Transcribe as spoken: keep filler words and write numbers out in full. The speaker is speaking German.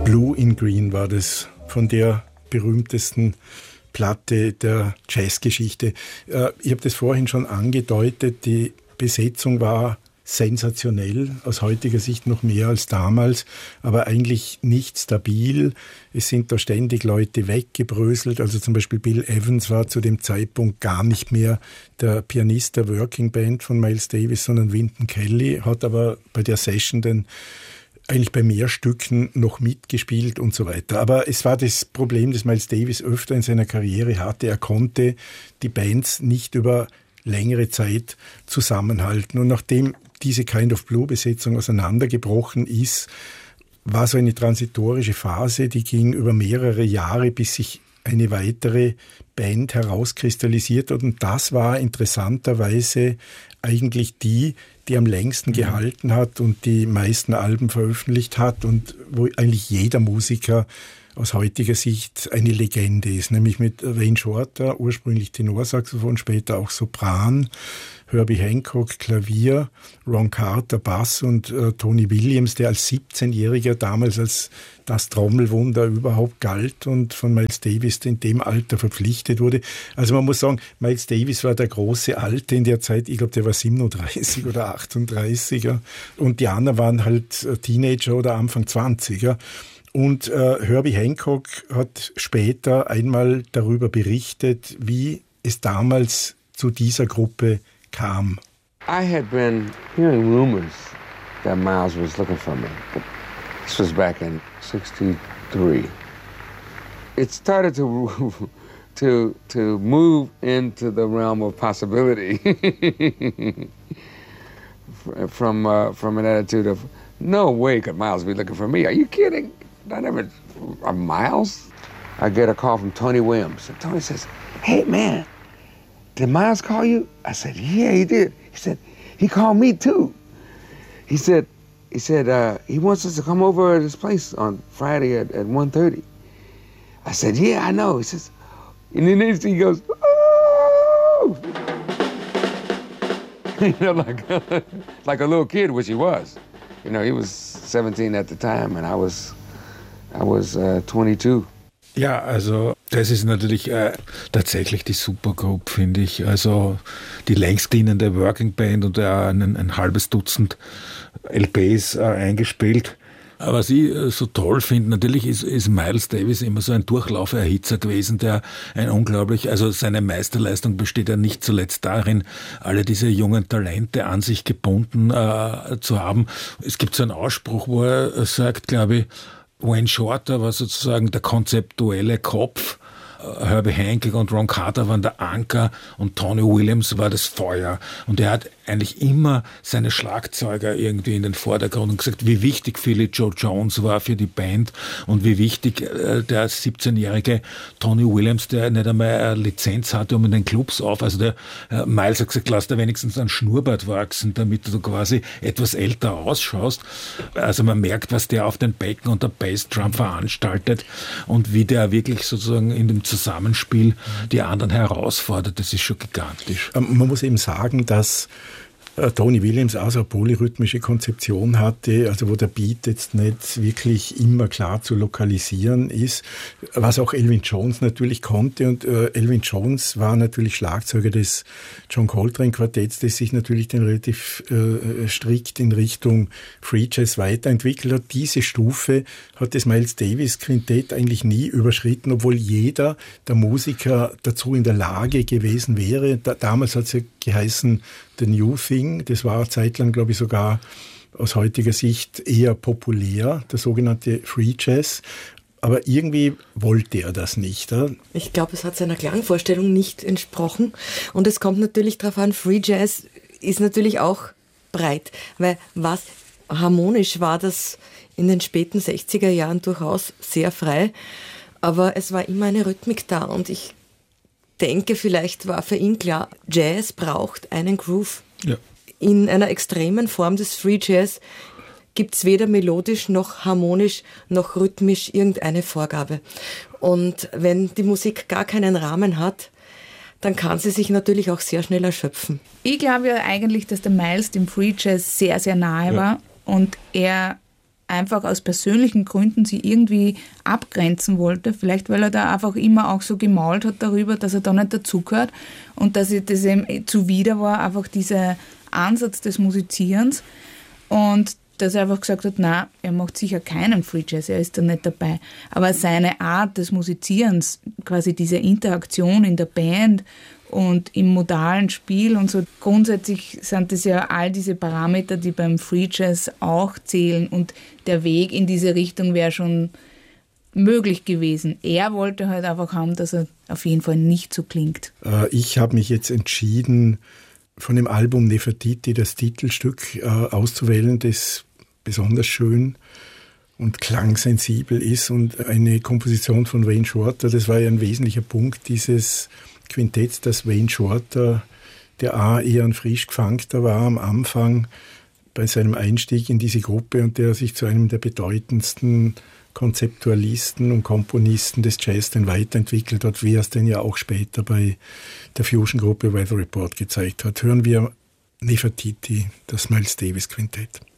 Blue in Green war das, von der berühmtesten Platte der Jazzgeschichte. Ich habe das vorhin schon angedeutet, die Besetzung war sensationell, aus heutiger Sicht noch mehr als damals, aber eigentlich nicht stabil. Es sind da ständig Leute weggebröselt, also zum Beispiel Bill Evans war zu dem Zeitpunkt gar nicht mehr der Pianist der Working Band von Miles Davis, sondern Wynton Kelly, hat aber bei der Session dann eigentlich bei mehr Stücken noch mitgespielt und so weiter. Aber es war das Problem, das Miles Davis öfter in seiner Karriere hatte. Er konnte die Bands nicht über längere Zeit zusammenhalten. Und nachdem diese Kind of Blue-Besetzung auseinandergebrochen ist, war so eine transitorische Phase, die ging über mehrere Jahre, bis sich eine weitere Band herauskristallisiert hat. Und das war interessanterweise eigentlich die, die am längsten gehalten hat und die meisten Alben veröffentlicht hat und wo eigentlich jeder Musiker aus heutiger Sicht eine Legende ist, nämlich mit Wayne Shorter, ursprünglich Tenorsaxophon, später auch Sopran, Herbie Hancock Klavier, Ron Carter Bass und äh, Tony Williams, der als siebzehnjähriger damals als das Trommelwunder überhaupt galt und von Miles Davis in dem Alter verpflichtet wurde. Also man muss sagen, Miles Davis war der große Alte in der Zeit, ich glaube, der war siebenunddreißig oder achtunddreißiger und die anderen waren halt Teenager oder Anfang zwanziger. Und äh, Herbie Hancock hat später einmal darüber berichtet, wie es damals zu dieser Gruppe kam. I had been hearing rumors that Miles was looking for me. This was back in sixty-three. It started to to to move into the realm of possibility from uh, from an attitude of no way could Miles be looking for me. Are you kidding? I never uh, Miles. I get a call from Tony Williams. And Tony says, "Hey man, did Miles call you?" I said, "Yeah, he did." He said, "He called me too." He said, "He said uh, he wants us to come over at his place on Friday at, at one thirty." I said, "Yeah, I know." He says, and then he goes, "Oh!" You know, like like a little kid, which he was. You know, he was seventeen at the time, and I was I was uh, twenty-two. Ja, also das ist natürlich äh, tatsächlich die Supergroup, finde ich. Also die längst dienende Working Band und äh, ein, ein halbes Dutzend L Ps äh, eingespielt. Aber was ich äh, so toll finde, natürlich ist, ist Miles Davis immer so ein Durchlauferhitzer gewesen, der ein unglaublich, also seine Meisterleistung besteht ja nicht zuletzt darin, alle diese jungen Talente an sich gebunden äh, zu haben. Es gibt so einen Ausspruch, wo er sagt, glaube ich, Wayne Shorter war sozusagen der konzeptuelle Kopf, Herbie Hancock und Ron Carter waren der Anker und Tony Williams war das Feuer. Und er hat eigentlich immer seine Schlagzeuger irgendwie in den Vordergrund und gesagt, wie wichtig Philly Joe Jones war für die Band und wie wichtig äh, der siebzehnjährige Tony Williams, der nicht einmal eine Lizenz hatte, um in den Clubs auf. Also der äh, Miles hat gesagt, lass da wenigstens einen Schnurrbart wachsen, damit du quasi etwas älter ausschaust. Also man merkt, was der auf den Becken und der Bassdrum veranstaltet und wie der wirklich sozusagen in dem Zusammenspiel die anderen herausfordert. Das ist schon gigantisch. Man muss eben sagen, dass Tony Williams auch so eine polyrhythmische Konzeption hatte, also wo der Beat jetzt nicht wirklich immer klar zu lokalisieren ist, was auch Elvin Jones natürlich konnte. Und äh, Elvin Jones war natürlich Schlagzeuger des John Coltrane Quartetts, das sich natürlich dann relativ äh, strikt in Richtung Free Jazz weiterentwickelt hat. Diese Stufe hat das Miles Davis Quintett eigentlich nie überschritten, obwohl jeder der Musiker dazu in der Lage gewesen wäre. Da, damals hat es ja geheißen, The New Thing, das war eine Zeit lang, glaube ich, sogar aus heutiger Sicht eher populär, der sogenannte Free Jazz. Aber irgendwie wollte er das nicht. Oder? Ich glaube, es hat seiner Klangvorstellung nicht entsprochen. Und es kommt natürlich darauf an, Free Jazz ist natürlich auch breit. Weil was harmonisch war das in den späten sechziger Jahren durchaus sehr frei. Aber es war immer eine Rhythmik da und ich denke, vielleicht war für ihn klar, Jazz braucht einen Groove. Ja. In einer extremen Form des Free Jazz gibt es weder melodisch noch harmonisch noch rhythmisch irgendeine Vorgabe. Und wenn die Musik gar keinen Rahmen hat, dann kann sie sich natürlich auch sehr schnell erschöpfen. Ich glaube ja eigentlich, dass der Miles dem Free Jazz sehr, sehr nahe ja. war und er einfach aus persönlichen Gründen sie irgendwie abgrenzen wollte. Vielleicht, weil er da einfach immer auch so gemault hat darüber, dass er da nicht dazugehört und dass ihm das eben zuwider war, einfach dieser Ansatz des Musizierens. Und dass er einfach gesagt hat, na, er macht sicher keinen Free Jazz, er ist da nicht dabei. Aber seine Art des Musizierens, quasi diese Interaktion in der Band und im modalen Spiel und so, grundsätzlich sind das ja all diese Parameter, die beim Free Jazz auch zählen, und der Weg in diese Richtung wäre schon möglich gewesen. Er wollte halt einfach haben, dass er auf jeden Fall nicht so klingt. Ich habe mich jetzt entschieden, von dem Album Nefertiti das Titelstück auszuwählen, das besonders schön und klangsensibel ist und eine Komposition von Wayne Shorter. Das war ja ein wesentlicher Punkt dieses Quintetts, dass Wayne Shorter, der A eher ein frisch Gefangter war am Anfang bei seinem Einstieg in diese Gruppe und der sich zu einem der bedeutendsten Konzeptualisten und Komponisten des Jazz dann weiterentwickelt hat, wie er es dann ja auch später bei der Fusion-Gruppe Weather Report gezeigt hat. Hören wir Nefertiti, das Miles Davis Quintett.